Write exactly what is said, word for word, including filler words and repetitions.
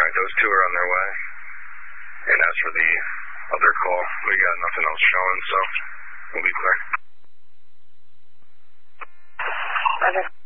Alright, those two are on their way. And as for the other call, we got nothing else showing, so we'll be clear. Okay.